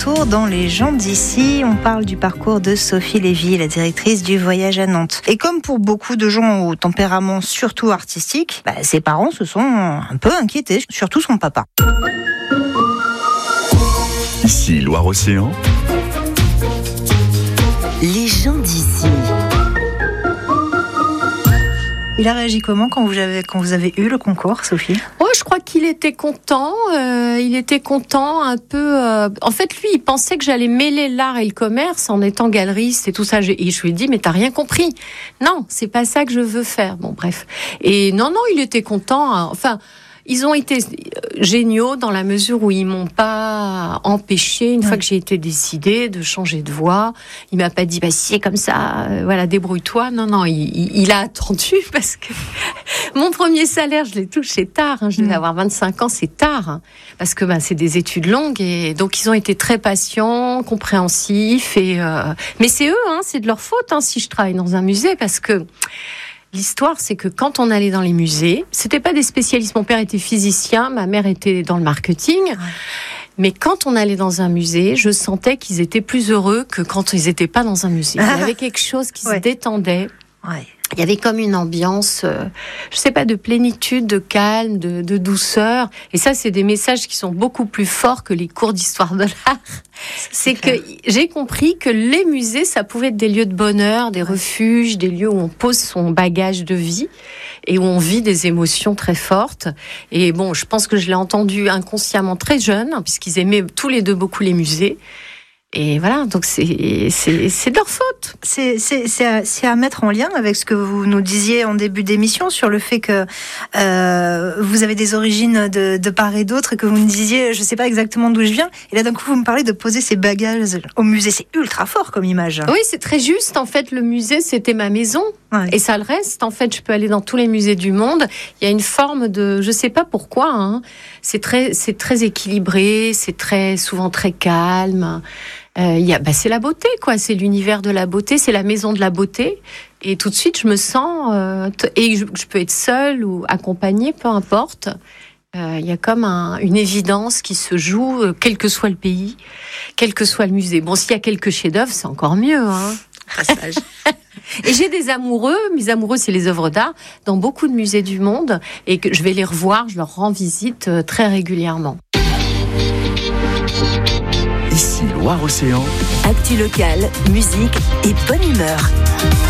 Tour dans les gens d'ici, on parle du parcours de Sophie Lévy, la directrice du voyage à Nantes. Et comme pour beaucoup de gens au tempérament surtout artistique, ses parents se sont un peu inquiétés, surtout son papa. Ici Loire-Océan. Les gens d'ici. Il a réagi comment quand vous avez eu le concours, Sophie ? Je crois qu'il était content. Il était content un peu. En fait, lui, il pensait que j'allais mêler l'art et le commerce en étant galeriste et tout ça. Et je lui ai dit, mais t'as rien compris. Non, c'est pas ça que je veux faire. Bon, bref. Et non, il était content. Enfin, ils ont été géniaux dans la mesure où ils m'ont pas empêché, une fois que j'ai été décidée, de changer de voie. Il m'a pas dit, si c'est comme ça, voilà, débrouille-toi. Non, il a attendu parce que mon premier salaire, je l'ai touché tard. Je devais avoir 25 ans, c'est tard. Parce que c'est des études longues et donc ils ont été très patients, compréhensifs. Mais c'est eux, c'est de leur faute si je travaille dans un musée parce que l'histoire, c'est que quand on allait dans les musées, c'était pas des spécialistes. Mon père était physicien, ma mère était dans le marketing. Ouais. Mais quand on allait dans un musée, je sentais qu'ils étaient plus heureux que quand ils étaient pas dans un musée. Il y avait quelque chose qui se détendait. Ouais. Il y avait comme une ambiance, je sais pas, de plénitude, de calme, de douceur. Et ça, c'est des messages qui sont beaucoup plus forts que les cours d'histoire de l'art. C'est que j'ai compris que les musées, ça pouvait être des lieux de bonheur, des refuges, des lieux où on pose son bagage de vie et où on vit des émotions très fortes. Et bon, je pense que je l'ai entendu inconsciemment très jeune, puisqu'ils aimaient tous les deux beaucoup les musées. Et voilà, donc c'est de leur faute. C'est à mettre en lien avec ce que vous nous disiez en début d'émission sur le fait que vous avez des origines de part et d'autre et que vous me disiez, je sais pas exactement d'où je viens. Et là, d'un coup, vous me parlez de poser ses bagages au musée. C'est ultra fort comme image. Oui, c'est très juste. En fait, le musée, c'était ma maison. Ouais. Et ça le reste. En fait, je peux aller dans tous les musées du monde. Il y a une forme de, je sais pas pourquoi, c'est très équilibré, c'est souvent très calme. C'est la beauté, quoi. C'est l'univers de la beauté, c'est la maison de la beauté. Et tout de suite, je me sens et je peux être seule ou accompagnée, peu importe. Il y a comme une évidence qui se joue, quel que soit le pays, quel que soit le musée. Bon, s'il y a quelques chefs-d'œuvre, c'est encore mieux, Passage. Et j'ai des amoureux. Mes amoureux, c'est les œuvres d'art dans beaucoup de musées du monde et que je vais les revoir. Je leur rends visite très régulièrement. Ici Loire-Océan. Actu locale, musique et bonne humeur.